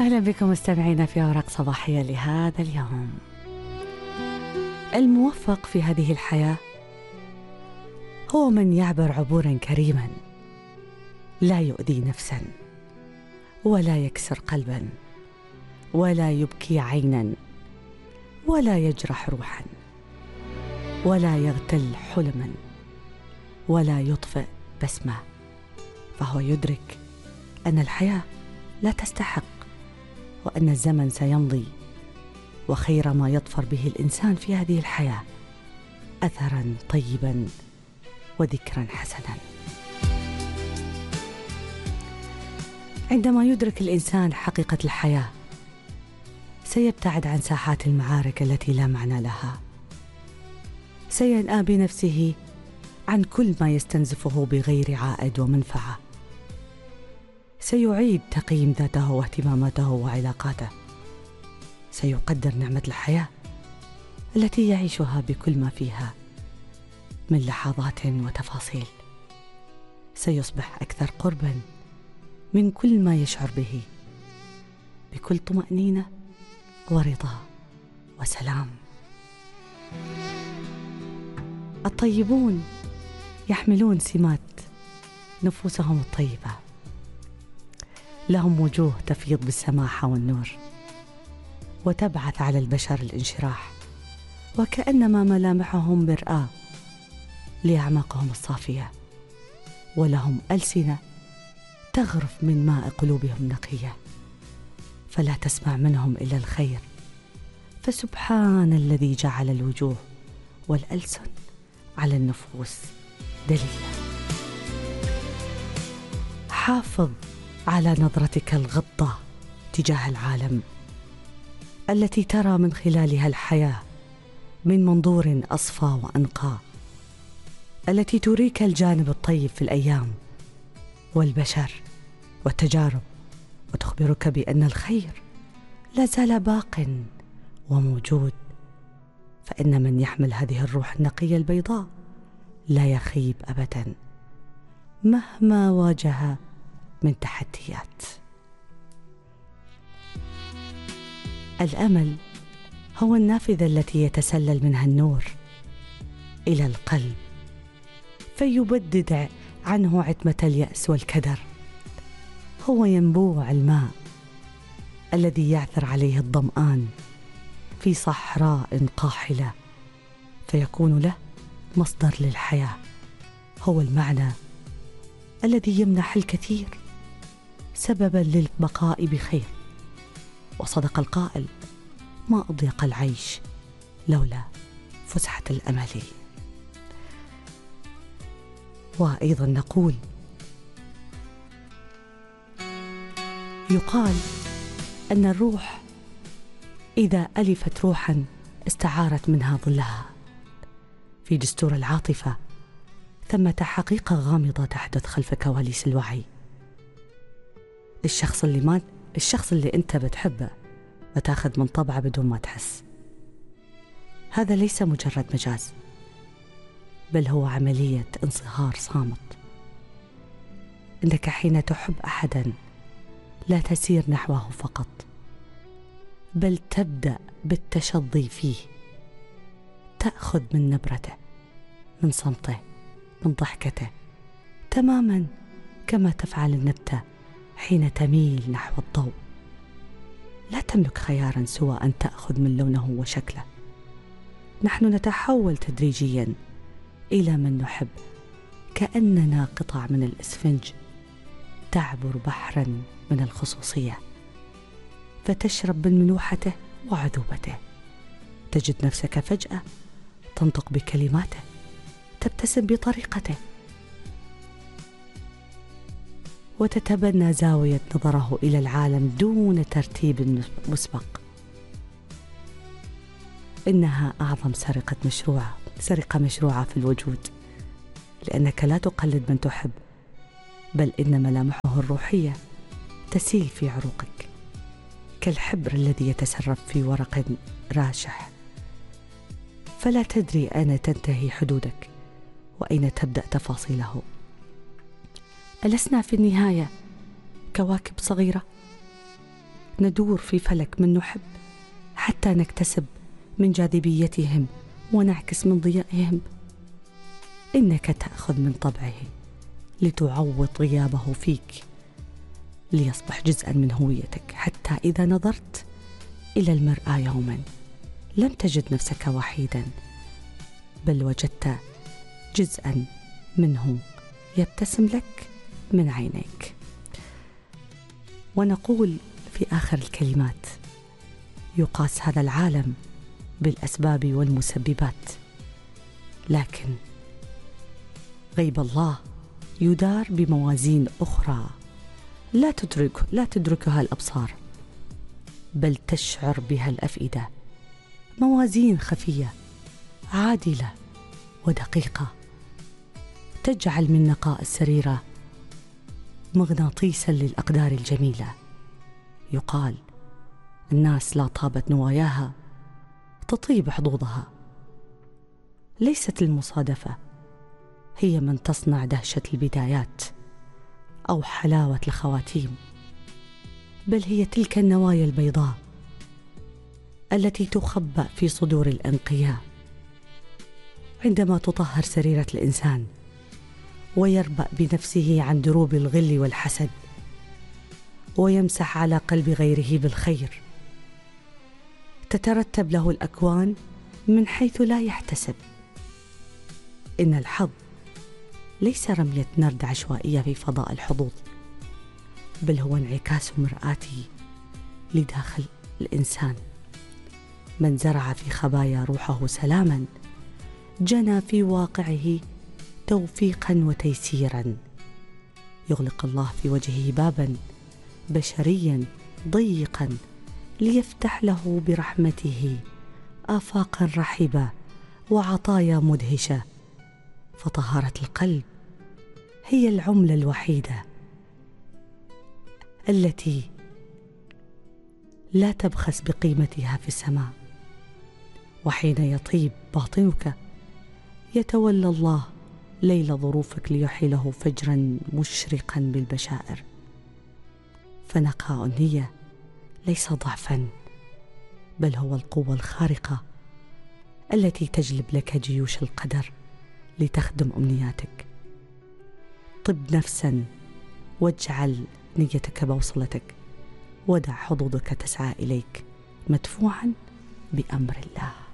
أهلا بكم مستمعينا في أوراق صباحية لهذا اليوم. الموفق في هذه الحياة هو من يعبر عبورا كريما، لا يؤذي نفسا ولا يكسر قلبا ولا يبكي عينا ولا يجرح روحا ولا يغتل حلما ولا يطفئ بسمة، فهو يدرك أن الحياة لا تستحق وأن الزمن سيمضي، وخير ما يظفر به الإنسان في هذه الحياة أثرا طيبا وذكرا حسنا. عندما يدرك الإنسان حقيقة الحياة سيبتعد عن ساحات المعارك التي لا معنى لها، سينأى بنفسه عن كل ما يستنزفه بغير عائد ومنفعة، سيعيد تقييم ذاته واهتماماته وعلاقاته، سيقدر نعمة الحياة التي يعيشها بكل ما فيها من لحظات وتفاصيل، سيصبح أكثر قربا من كل ما يشعر به بكل طمأنينة ورضا وسلام. الطيبون يحملون سمات نفوسهم الطيبة، لهم وجوه تفيض بالسماحة والنور وتبعث على البشر الانشراح، وكأنما ملامحهم مرآة لأعماقهم الصافية، ولهم ألسنة تغرف من ماء قلوبهم نقية، فلا تسمع منهم إلا الخير، فسبحان الذي جعل الوجوه والألسن على النفوس دليلا. حافظ على نظرتك الغضة تجاه العالم التي ترى من خلالها الحياة من منظور أصفى وأنقى، التي تريك الجانب الطيب في الأيام والبشر والتجارب، وتخبرك بأن الخير لا زال باق وموجود، فإن من يحمل هذه الروح النقية البيضاء لا يخيب أبدا مهما واجه من تحديات. الأمل هو النافذة التي يتسلل منها النور إلى القلب فيبدد عنه عتمة اليأس والكدر، هو ينبوع الماء الذي يعثر عليه الظمآن في صحراء قاحلة فيكون له مصدر للحياة، هو المعنى الذي يمنح الكثير سببا للبقاء بخير، وصدق القائل: ما أضيق العيش لولا فسحة الأمل. وأيضا نقول: يقال أن الروح إذا ألفت روحا استعارت منها ظلها. في دستور العاطفة ثمة حقيقة غامضة تحدث خلف كواليس الوعي. الشخص اللي أنت بتحبه بتاخذ من طبعه بدون ما تحس. هذا ليس مجرد مجاز، بل هو عملية انصهار صامت. إنك حين تحب أحدا لا تسير نحوه فقط، بل تبدأ بالتشظي فيه، تأخذ من نبرته، من صمته، من ضحكته، تماما كما تفعل النبتة حين تميل نحو الضوء. لا تملك خيارا سوى أن تأخذ من لونه وشكله. نحن نتحول تدريجيا إلى من نحب، كأننا قطع من الإسفنج تعبر بحرا من الخصوصية، فتشرب من ملوحته وعذوبته، تجد نفسك فجأة تنطق بكلماته، تبتسم بطريقته، وتتبنى زاوية نظره إلى العالم دون ترتيب مسبق. إنها أعظم سرقة مشروعة في الوجود، لأنك لا تقلد من تحب، بل إن ملامحه الروحية تسيل في عروقك كالحبر الذي يتسرب في ورق راشح، فلا تدري أين تنتهي حدودك وأين تبدأ تفاصيله. ألسنا في النهاية كواكب صغيرة ندور في فلك من نحب حتى نكتسب من جاذبيتهم ونعكس من ضيائهم. إنك تأخذ من طبعه لتعوض غيابه فيك، ليصبح جزءا من هويتك، حتى إذا نظرت إلى المرآة يوما لم تجد نفسك وحيدا، بل وجدت جزءا منه يبتسم لك من عينيك. ونقول في آخر الكلمات: يقاس هذا العالم بالأسباب والمسببات، لكن غيب الله يدار بموازين أخرى لا تدركها الأبصار، بل تشعر بها الأفئدة. موازين خفية عادلة ودقيقة تجعل من نقاء السريرة مغناطيسا للأقدار الجميلة. يقال: الناس لا طابت نواياها تطيب حظوظها. ليست المصادفة هي من تصنع دهشة البدايات أو حلاوة الخواتيم، بل هي تلك النوايا البيضاء التي تخبأ في صدور الأنقياء عندما تطهر سريرة الإنسان ويربأ بنفسه عن دروب الغل والحسد، ويمسح على قلب غيره بالخير، تترتب له الأكوان من حيث لا يحتسب. إن الحظ ليس رمية نرد عشوائية في فضاء الحظوظ، بل هو انعكاس مرآتي لداخل الإنسان. من زرع في خبايا روحه سلاما جنى في واقعه توفيقا وتيسيرا. يغلق الله في وجهه بابا بشريا ضيقا ليفتح له برحمته آفاقا رحبة وعطايا مدهشة. فطهارة القلب هي العملة الوحيدة التي لا تبخس بقيمتها في السماء. وحين يطيب باطنك يتولى الله ليل ظروفك ليحيله فجرا مشرقا بالبشائر. فنقاء النية ليس ضعفا، بل هو القوة الخارقة التي تجلب لك جيوش القدر لتخدم أمنياتك. طب نفسا واجعل نيتك بوصلتك، ودع حظوظك تسعى إليك مدفوعا بأمر الله.